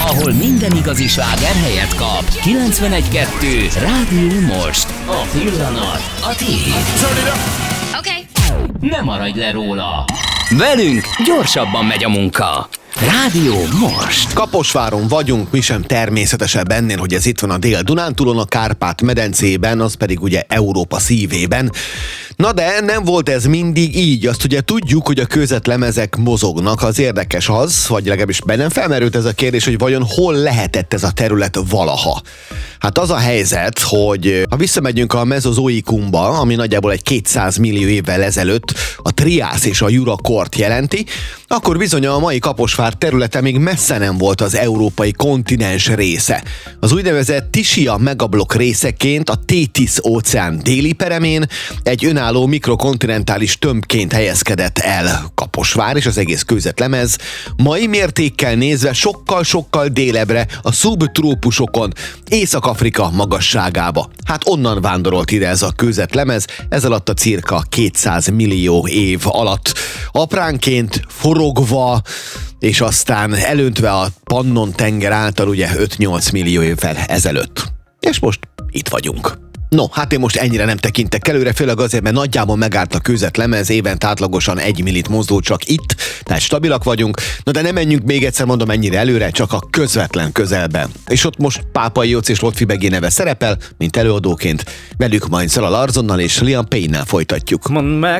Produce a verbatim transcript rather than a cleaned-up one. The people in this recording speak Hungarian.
ahol minden igazi sláger helyet kap. kilencvenegy kettő Rádió Most. A pillanat a tiéd. Oké. Ne maradj le róla. Velünk gyorsabban megy a munka. Rádió Most. Kaposváron vagyunk, mi sem természetesebb ennél, hogy ez itt van a Dél-Dunántúlon, a Kárpát-medencében, az pedig ugye Európa szívében. Na de nem volt ez mindig így, azt ugye tudjuk, hogy a kőzetlemezek mozognak, az érdekes az, vagy legalábbis bennem felmerült ez a kérdés, hogy vajon hol lehetett ez a terület valaha. Hát az a helyzet, hogy ha visszamegyünk a mezozoikumba, ami nagyjából egy kétszáz millió évvel ezelőtt a triász és a jurakort jelenti, akkor bizony a mai Kaposvár területe még messze nem volt az európai kontinens része. Az úgynevezett Tisia megablok részeként a Tétisz-óceán déli peremén egy önálló mikrokontinentális tömbként helyezkedett el Kaposvár és az egész kőzetlemez, mai mértékkel nézve sokkal-sokkal délebbre a szubtrópusokon, Észak-Afrika magasságába. Hát onnan vándorolt ide ez a kőzetlemez, ez alatt a cirka kétszáz millió év alatt. Apránként forogva, és aztán elöntve a Pannon-tenger által ugye öt-nyolc millió évvel ezelőtt. És most itt vagyunk. No, hát én most ennyire nem tekintek előre, főleg azért, mert nagyjából megállt a kőzetlemez, évente átlagosan egy millit mozdul csak itt, tehát stabilak vagyunk. Na de nem menjünk még egyszer, mondom, ennyire előre, csak a közvetlen közelben. És ott most Pápai Jóci és Lotfi Begé neve szerepel, mint előadóként. Velük majd Zala Larsonnal és Liam Payne-nel folytatjuk. Mondd meg,